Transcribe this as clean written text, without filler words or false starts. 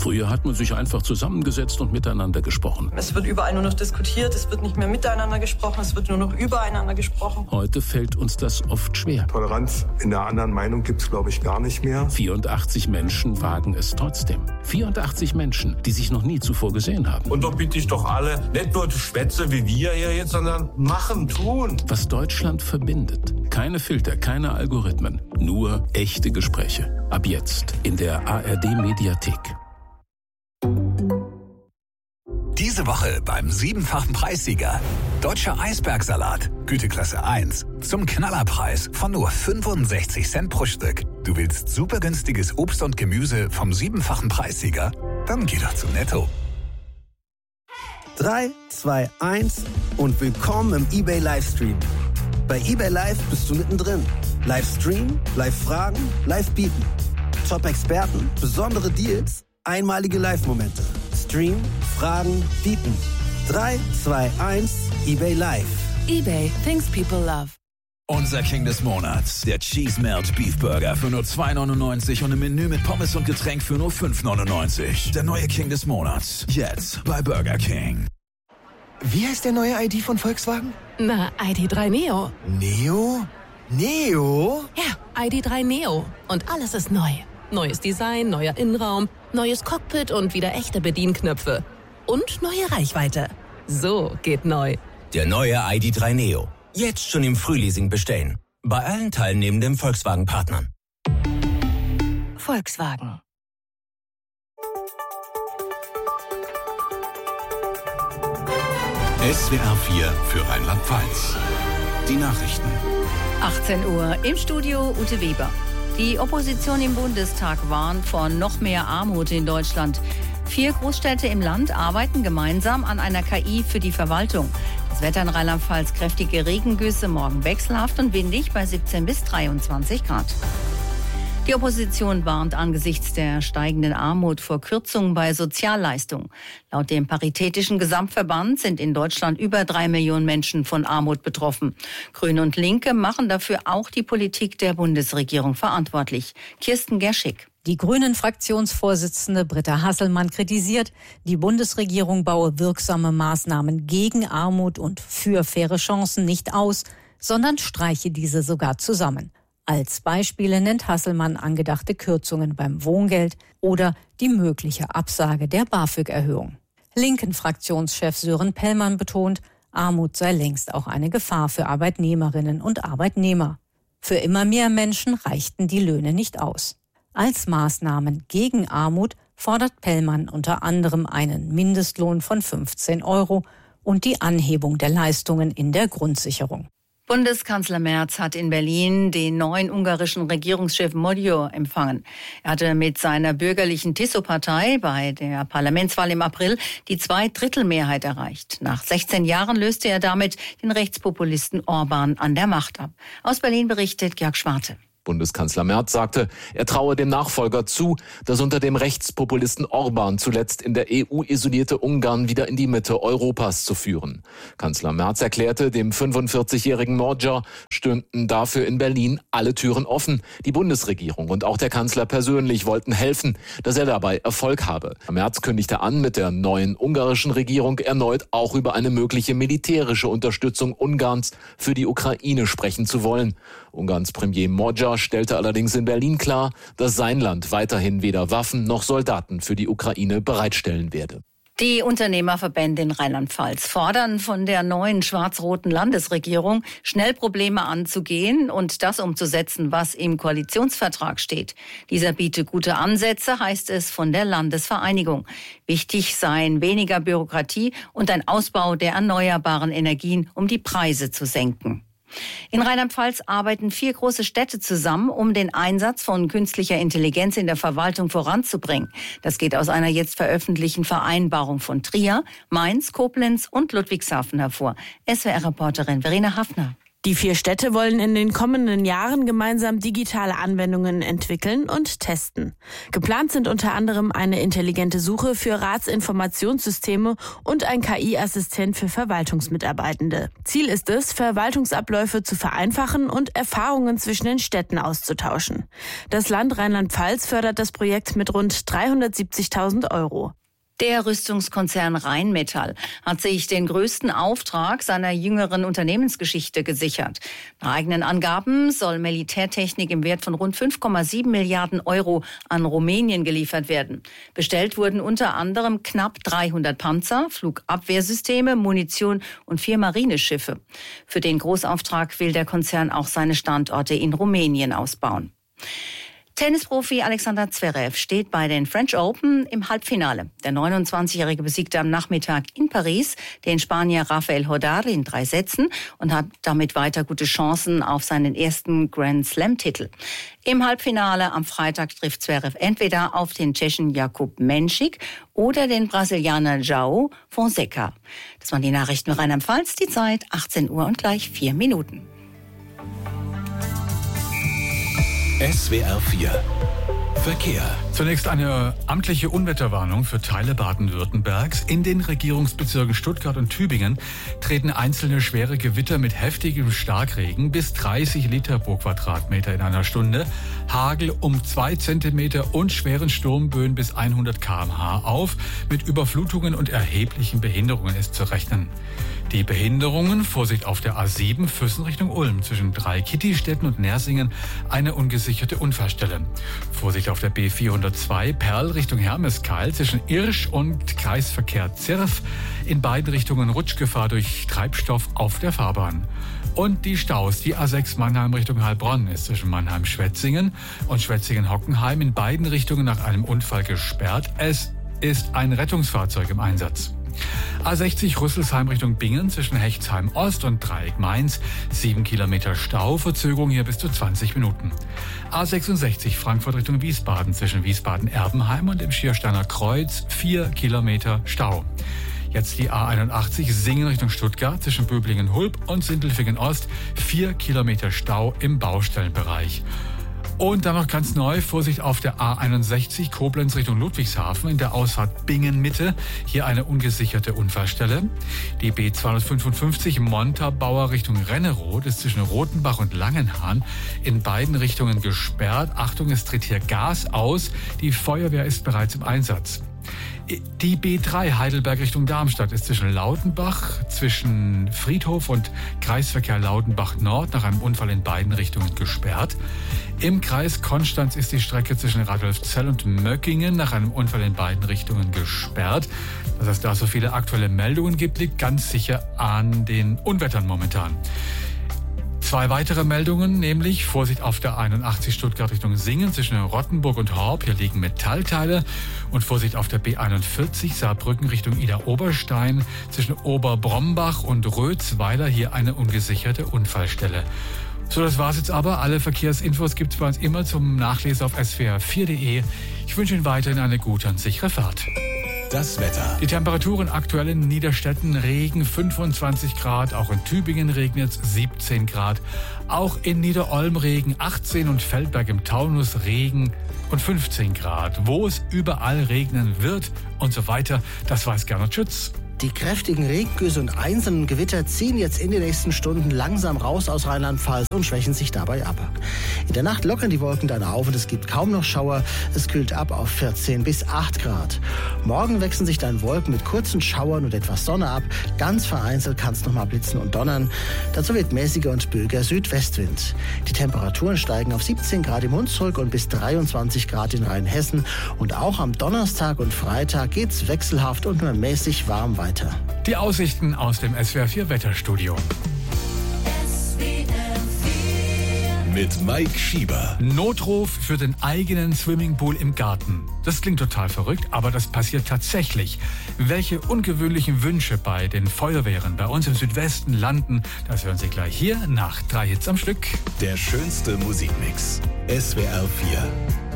Früher hat man sich einfach zusammengesetzt und miteinander gesprochen. Es wird überall nur noch diskutiert, es wird nicht mehr miteinander gesprochen, es wird nur noch übereinander gesprochen. Heute fällt uns das oft schwer. Toleranz in der anderen Meinung gibt es, glaube ich, gar nicht mehr. 84 Menschen wagen es trotzdem. 84 Menschen, die sich noch nie zuvor gesehen haben. Und doch bitte ich doch alle, nicht nur Schwätze wie wir hier jetzt, sondern machen, tun. Was Deutschland verbindet. Keine Filter, keine Algorithmen. Nur echte Gespräche. Ab jetzt in der ARD-Mediathek. Diese Woche beim 7-fachen Preissieger. Deutscher Eisbergsalat, Güteklasse 1. Zum Knallerpreis von nur 65 Cent pro Stück. Du willst super günstiges Obst und Gemüse vom 7-fachen Preissieger? Dann geh doch zu Netto. 3, 2, 1 und willkommen im eBay Livestream. Bei eBay Live bist du mittendrin. Livestream, Live-Fragen, Live-Bieten. Top-Experten, besondere Deals, einmalige Live-Momente. Stream, Fragen, Bieten. 3, 2, 1, eBay Live. eBay, things people love. Unser King des Monats, der Cheese Melt Beef Burger für nur $2,99 und ein Menü mit Pommes und Getränk für nur $5,99. Der neue King des Monats, jetzt bei Burger King. Wie heißt der neue ID von Volkswagen? Na, ID.3 Neo. Neo? Neo? Ja, ID.3 Neo. Und alles ist neu. Neues Design, neuer Innenraum, neues Cockpit und wieder echte Bedienknöpfe. Und neue Reichweite. So geht neu. Der neue ID.3 Neo. Jetzt schon im Frühleasing bestellen. Bei allen teilnehmenden Volkswagen-Partnern. Volkswagen. SWR 4 für Rheinland-Pfalz. Die Nachrichten. 18 Uhr im Studio Ute Weber. Die Opposition im Bundestag warnt vor noch mehr Armut in Deutschland. 4 Großstädte im Land arbeiten gemeinsam an einer KI für die Verwaltung. Das Wetter in Rheinland-Pfalz: kräftige Regengüsse, morgen wechselhaft und windig bei 17 bis 23 Grad. Die Opposition warnt angesichts der steigenden Armut vor Kürzungen bei Sozialleistungen. Laut dem Paritätischen Gesamtverband sind in Deutschland über 3 Millionen Menschen von Armut betroffen. Grüne und Linke machen dafür auch die Politik der Bundesregierung verantwortlich. Kirsten Gerschig. Die Grünen-Fraktionsvorsitzende Britta Hasselmann kritisiert, die Bundesregierung baue wirksame Maßnahmen gegen Armut und für faire Chancen nicht aus, sondern streiche diese sogar zusammen. Als Beispiele nennt Hasselmann angedachte Kürzungen beim Wohngeld oder die mögliche Absage der BAföG-Erhöhung. Linken-Fraktionschef Sören Pellmann betont, Armut sei längst auch eine Gefahr für Arbeitnehmerinnen und Arbeitnehmer. Für immer mehr Menschen reichten die Löhne nicht aus. Als Maßnahmen gegen Armut fordert Pellmann unter anderem einen Mindestlohn von 15 € und die Anhebung der Leistungen in der Grundsicherung. Bundeskanzler Merz hat in Berlin den neuen ungarischen Regierungschef Magyar empfangen. Er hatte mit seiner bürgerlichen Tiso-Partei bei der Parlamentswahl im April die 2/3 erreicht. Nach 16 Jahren löste er damit den Rechtspopulisten Orban an der Macht ab. Aus Berlin berichtet Georg Schwarte. Bundeskanzler Merz sagte, er traue dem Nachfolger zu, das unter dem Rechtspopulisten Orban zuletzt in der EU isolierte Ungarn wieder in die Mitte Europas zu führen. Kanzler Merz erklärte, dem 45-jährigen Magyar stünden dafür in Berlin alle Türen offen. Die Bundesregierung und auch der Kanzler persönlich wollten helfen, dass er dabei Erfolg habe. Merz kündigte an, mit der neuen ungarischen Regierung erneut auch über eine mögliche militärische Unterstützung Ungarns für die Ukraine sprechen zu wollen. Ungarns Premier Magyar stellte allerdings in Berlin klar, dass sein Land weiterhin weder Waffen noch Soldaten für die Ukraine bereitstellen werde. Die Unternehmerverbände in Rheinland-Pfalz fordern von der neuen schwarz-roten Landesregierung, schnell Probleme anzugehen und das umzusetzen, was im Koalitionsvertrag steht. Dieser biete gute Ansätze, heißt es von der Landesvereinigung. Wichtig seien weniger Bürokratie und ein Ausbau der erneuerbaren Energien, um die Preise zu senken. In Rheinland-Pfalz arbeiten 4 große Städte zusammen, um den Einsatz von künstlicher Intelligenz in der Verwaltung voranzubringen. Das geht aus einer jetzt veröffentlichten Vereinbarung von Trier, Mainz, Koblenz und Ludwigshafen hervor. SWR-Reporterin Verena Hafner. Die 4 Städte wollen in den kommenden Jahren gemeinsam digitale Anwendungen entwickeln und testen. Geplant sind unter anderem eine intelligente Suche für Ratsinformationssysteme und ein KI-Assistent für Verwaltungsmitarbeitende. Ziel ist es, Verwaltungsabläufe zu vereinfachen und Erfahrungen zwischen den Städten auszutauschen. Das Land Rheinland-Pfalz fördert das Projekt mit rund 370.000 €. Der Rüstungskonzern Rheinmetall hat sich den größten Auftrag seiner jüngeren Unternehmensgeschichte gesichert. Nach eigenen Angaben soll Militärtechnik im Wert von rund 5,7 Milliarden € an Rumänien geliefert werden. Bestellt wurden unter anderem knapp 300 Panzer, Flugabwehrsysteme, Munition und 4 Marineschiffe. Für den Großauftrag will der Konzern auch seine Standorte in Rumänien ausbauen. Tennisprofi Alexander Zverev steht bei den French Open im Halbfinale. Der 29-Jährige besiegte am Nachmittag in Paris den Spanier Rafael Nadal in 3 Sätzen und hat damit weiter gute Chancen auf seinen ersten Grand-Slam-Titel. Im Halbfinale am Freitag trifft Zverev entweder auf den Tschechen Jakub Menšík oder den Brasilianer João Fonseca. Das waren die Nachrichten Rheinland-Pfalz, die Zeit 18 Uhr und gleich 4 Minuten. SWR 4 Verkehr. Zunächst eine amtliche Unwetterwarnung für Teile Baden-Württembergs. In den Regierungsbezirken Stuttgart und Tübingen treten einzelne schwere Gewitter mit heftigem Starkregen bis 30 Liter pro Quadratmeter in einer Stunde, Hagel um 2 Zentimeter und schweren Sturmböen bis 100 km/h auf. Mit Überflutungen und erheblichen Behinderungen ist zu rechnen. Die Behinderungen, Vorsicht auf der A7 Füssen Richtung Ulm, zwischen Dreikitti-Städten und Nersingen eine ungesicherte Unfallstelle. Vorsicht auf der B402 Perl Richtung Hermeskeil, zwischen Irsch und Kreisverkehr Zirf, in beiden Richtungen Rutschgefahr durch Treibstoff auf der Fahrbahn. Und die Staus, die A6 Mannheim Richtung Heilbronn ist zwischen Mannheim-Schwetzingen und Schwetzingen-Hockenheim in beiden Richtungen nach einem Unfall gesperrt. Es ist ein Rettungsfahrzeug im Einsatz. A60 Rüsselsheim Richtung Bingen zwischen Hechtsheim Ost und Dreieck Mainz, 7 Kilometer Stau, Verzögerung hier bis zu 20 Minuten. A66 Frankfurt Richtung Wiesbaden zwischen Wiesbaden-Erbenheim und dem Schiersteiner Kreuz, 4 Kilometer Stau. Jetzt die A81 Singen Richtung Stuttgart zwischen Böblingen-Hulb und Sindelfingen Ost, 4 Kilometer Stau im Baustellenbereich. Und dann noch ganz neu, Vorsicht auf der A61 Koblenz Richtung Ludwigshafen in der Ausfahrt Bingen-Mitte. Hier eine ungesicherte Unfallstelle. Die B255 Montabaur Richtung Renneroth ist zwischen Rothenbach und Langenhahn in beiden Richtungen gesperrt. Achtung, es tritt hier Gas aus. Die Feuerwehr ist bereits im Einsatz. Die B3 Heidelberg Richtung Darmstadt ist zwischen Lautenbach, zwischen Friedhof und Kreisverkehr Lautenbach Nord nach einem Unfall in beiden Richtungen gesperrt. Im Kreis Konstanz ist die Strecke zwischen Radolfzell und Möckingen nach einem Unfall in beiden Richtungen gesperrt. Dass es da so viele aktuelle Meldungen gibt, liegt ganz sicher an den Unwettern momentan. 2 weitere Meldungen, nämlich Vorsicht auf der 81 Stuttgart Richtung Singen zwischen Rottenburg und Horb, hier liegen Metallteile, und Vorsicht auf der B41 Saarbrücken Richtung Ida-Oberstein zwischen Oberbrombach und Rötzweiler, hier eine ungesicherte Unfallstelle. So, das war's jetzt aber. Alle Verkehrsinfos gibt's bei uns immer zum Nachlesen auf swr4.de. Ich wünsche Ihnen weiterhin eine gute und sichere Fahrt. Das Wetter. Die Temperaturen aktuell in Niederstetten: Regen 25 Grad, auch in Tübingen regnet es 17 Grad, auch in Niederolm Regen 18 und Feldberg im Taunus Regen und 15 Grad. Wo es überall regnen wird und so weiter, das weiß Gernot Schütz. Die kräftigen Regengüsse und einzelnen Gewitter ziehen jetzt in den nächsten Stunden langsam raus aus Rheinland-Pfalz und schwächen sich dabei ab. In der Nacht lockern die Wolken dann auf und es gibt kaum noch Schauer. Es kühlt ab auf 14 bis 8 Grad. Morgen wechseln sich dann Wolken mit kurzen Schauern und etwas Sonne ab. Ganz vereinzelt kann es noch mal blitzen und donnern. Dazu wird mäßiger und böiger Südwestwind. Die Temperaturen steigen auf 17 Grad im Hunsrück und bis 23 Grad in Rheinhessen. Und auch am Donnerstag und Freitag geht's wechselhaft und nur mäßig warm weiter. Die Aussichten aus dem SWR4 Wetterstudio. Mit Mike Schieber. Notruf für den eigenen Swimmingpool im Garten. Das klingt total verrückt, aber das passiert tatsächlich. Welche ungewöhnlichen Wünsche bei den Feuerwehren bei uns im Südwesten landen, das hören Sie gleich hier nach 3 Hits am Stück. Der schönste Musikmix. SWR4.